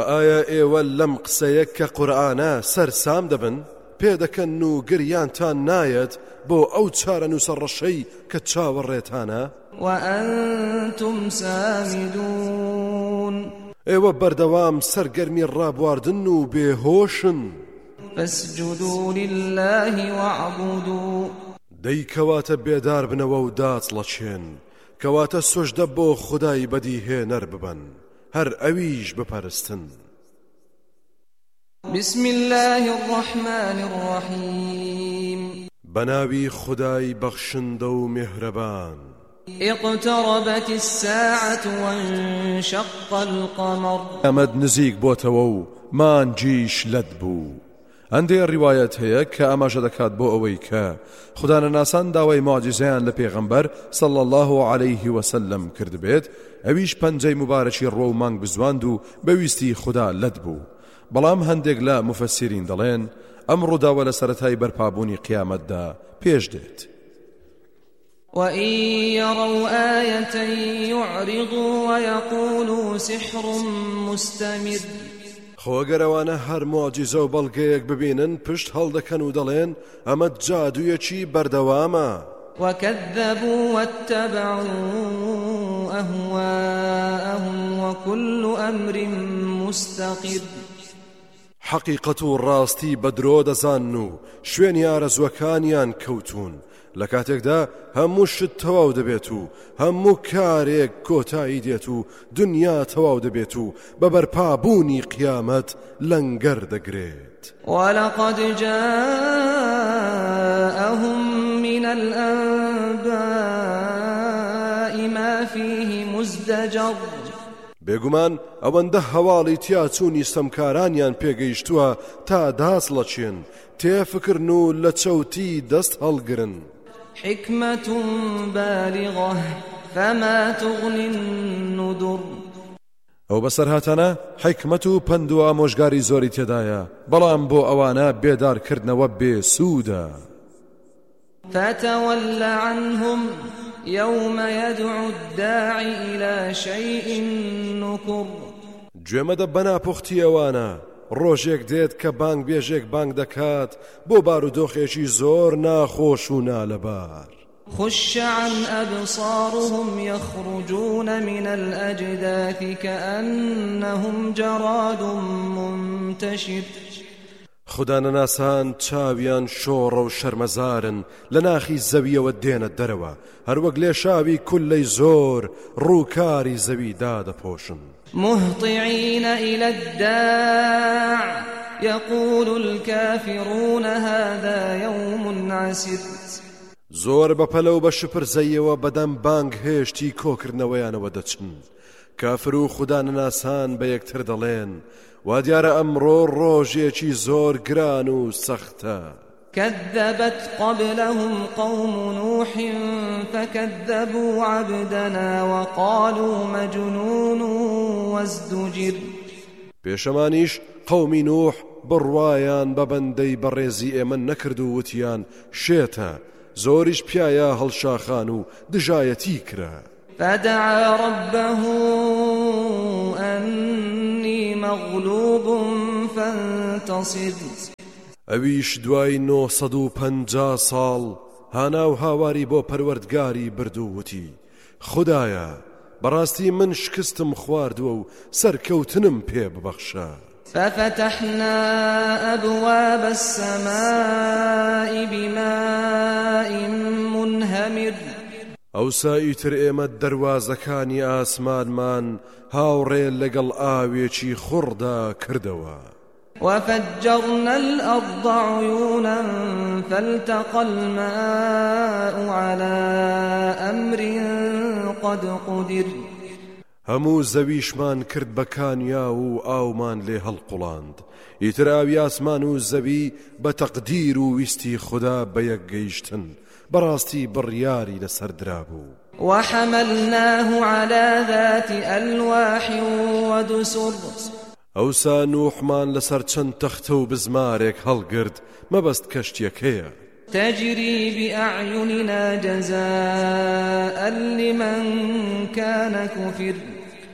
ئایا ئێوە لەم قسەیە کە قورئانە سەرسام دەبن پێدەکەن و گریانتان نایەت بۆ ئەو چارەنووسە ڕەشەی کە چاوەڕێتانە وأنتم سامدون ئێوە بەردەوام سەرگەرمی ڕابواردن و بێهۆشن فاسجدوا لله واعبدوا دەی کەواتە بێدار بنەوە و داچڵەچێن کەواتە سوژدە بۆ خودای بەدیهێنەر ببن هەر ئەویش بپەرستن بسم الله الرحمن الرحيم بناوی خدای بەخشندە و میهرەبان اقتربت الساعة وانشق القمر ئەمەد نزیک بۆتەوە و مانجیش لەت بوو هەندێک ڕیوایەت هەیە کە ئاماژە دەکات بۆ ئەوەی کە خودانەناسان داوای معجزەیان لە پێغەمبەر صلی الله عليه وسلم کرد بێت ئەویش پەنجەی مبارەکی ڕۆ و مانگ بزواند و بەویستی خدا لەت بوو بەڵام هەندێک لە مفەسیرین دەڵێن ئەم ڕووداوە لە سەرەتای بەرپابوونی قیامەتدا پێش دێت وإن يروا آية يعرضوا ويقولوا سحر مستمر خۆگەرەوانە هەر معجزە و بەڵگەیەک ببینن پشت هەڵدەکەن و دەڵێن ئەمە جادوویەکی بەردەوامە وكذبوا واتبعوا أهواءهم وكل أمر مستقر حقیقەت و ڕاستی بەدرۆ دەزانن و شوێنی ئارەزوەکانیان کەوتون لە کاتێکدا هەموو شت تەواو دەبێت و هەموو کارێک کۆتایی دێت و دنیا تەواو دەبێت و بە بەرپابوونی قیامەت لەنگەر دەگرێت ولقد جاءهم من الأنباء ما فيه مزدجر بێگومان ئەوەندە هەواڵی تیاچوونی سەمکارانیان پێگەیشتووە تا داچڵەچێن تێفکردن و لە چەوتی دەست هەڵگرن حكمة بالغة فما تغني النذر ئەو بەسەرهاتانە حکمت و پند و ئامۆژگاری زۆری تێدایە بەڵام بۆ ئەوانە بێدارکردنەوە بێسوودە فتول عنهم يوم يدعو الداعي إلى شيء نكر گوێمەدە بەناپوختی ئەوانە ڕۆژێک دێت کە بانگ بێژێک بانگ دەکات بۆ بارودۆخێکی زۆر ناخۆش و نالەبار خش عن أبصارهم يخرجون من الأجداث كأنهم جراد منتشر خودانەناسان چاویان شۆڕە و شەرمەزارن لە ناخی زەویەوە دێنە دەرەوە هەروەک لێشاوی کولەی زۆر ڕووکاری زەوی دادەپۆشن مهطعين إلى الداع يقول الكافرون هذا يوم عسر زۆر بەپەلە و بە شپرزەیەوە بەدەم بانگ هێشتی کۆکردنەوەیانەوە دەچن کافر و خودانەناسان بە یەکتر دەڵێن وا دیارە ئەمڕۆ ڕۆژێکی زۆر گران و سەختە كذبت قبلهم قوم نوح فكذبوا عبدنا وقالوا مجنون وازدجر پێشەمانیش قەومی نوح بڕوایان بە بەندەی بەڕێزی ئێمە نەکرد و وتیان شێتە زۆریش پیایە هەڵشاخان و دژایەتی کرا فدعا ربه أني مغلوب فانتصر ئەویش دوای 950 ساڵ هاناو هاواری بۆ پەروەردگاری بردووتی خدایە بەڕاستی من شکستم خواردووە و سەرکەوتنم پێ ببەخشە ففتحنا أبواب السماء بماء منهمر ئەوساییتر ئێمە دەروازەکانی ئاسمانمان هاوڕێ لەگەڵ ئاوێکی خوڕدا کردەوە وفجرنا الأرض عيونا فالتقى الماء على أمر قد قدر هەموو زەویشمان کرد بە کانیا و ئاومان لێ هەڵقوڵاند ئیتر ئاوی ئاسمان و زەوی بە تەقدیر و ویستی خوددا بە یەک گەیشتن بەڕاستی بڕیاری لەسەر درابوو وحملناه على ذات ألواح ودسر ئەوسا نوحمان لەسەر چەند تەختە و بزمارێک هەڵگرت مەبەست کەشتێکەیە تجري بأعيننا جزاء لمن كان كفر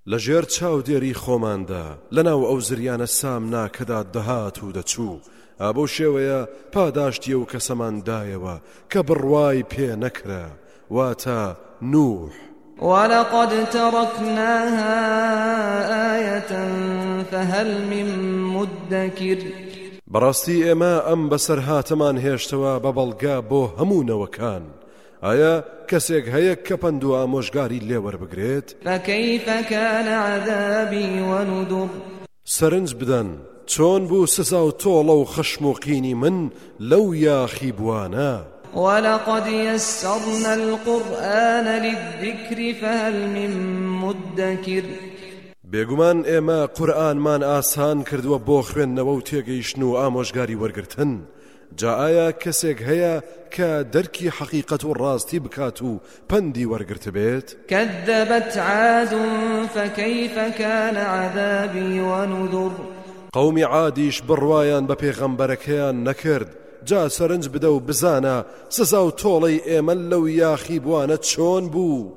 لەژێر چاودێری خۆماندا لەناو ئەو زریانە سامنا کەدا دەهات و دەچوو ئابۆ شێوەیە پاداشتیە و کەسەماندایەوە کە بڕوای پێ نەکرا واتە نوح. ولقد تركناها آية فهل من مدكر بەڕاستی ئێمە ئەم بەسەرهاتەمان هێشتەوە بە بەڵگا بۆ هەموو نەوەکان ئایا کەسێک هەیە کە پند و ئامۆژگاری لێوەربگرێت؟ فكيف كان عذابي ونذر سەرنج بدەن چۆن بوو سزا و تۆڵە و خەشم و قینی من لەو یاخی بوانە. ولقد يسرنا القرآن للذكر فهل من مدكر بێگومان ئێمە قورئانمان ئاسان کردووە بۆ خوێندنەوە و تێگەیشتن و ئامۆژگاری وەرگرتن جا ئایا کەسێک هەیە کە دەرکی حەقیقەت و ڕاستی بکات و پەندی وەرگرت بێت؟ كذبت عاد فكيف كان عذابي ونذر قەومی عادیش بڕوایان بە پێغەمبەرەکەیان نەکرد جا سەرنج بدە و بزانە سزا و تۆڵەی ئێمە لەو یاخی بوانە چۆن بوو.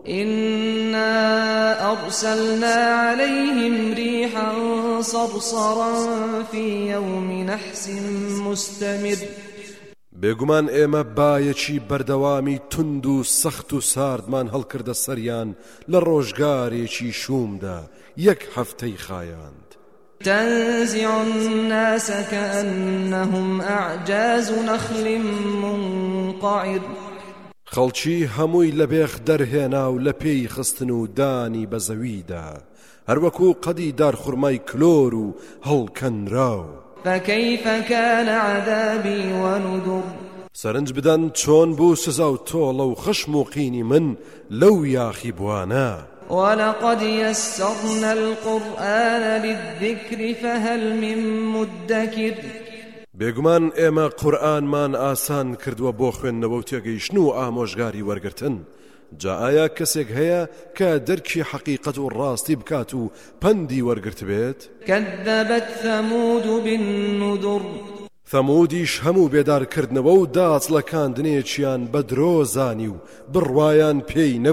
إنا أرسلنا عليهم ريحا صرصرا في يوم نحس مستمر بێگومان ئێمە بایەکی بەردەوامی تند و سەخت و ساردمان هەڵکردە سەریان لە ڕۆژگارێکی شومدا یەک هەفتەی خایاند. تنزع الناس كأنهم أعجاز نخل منقعر خەڵکی هەمووی لە بێخ دەرهێنا و لە پێی خستن و دانی بە زەویدا هەروەکو قەدی دارخورمای کلۆر و هەڵکەنراو. فكيف كان عذابي ونذر سەرنج بدەن چۆن بوو سزا و تۆڵە و خەشم و قینی من لەو یاخی بوانە. ولقد يسرنا القرآن للذكر فهل من مدكر بێگومان ئێمە قورئانمان ئاسان کردووە بۆ خوێندنەوە و تێگەیشتن و ئامۆژگاری وەرگرتن جا ئایا کەسێک هەیە کە دەرکی حەقیقەت و ڕاستی بکات و پەندی وەرگرت بێت؟ كذبت ثمود بالنذر ثەمودیش هەموو بێدارکردنەوە و داچڵەکاندنێکیان بە درۆ زانی و بڕوایان پێی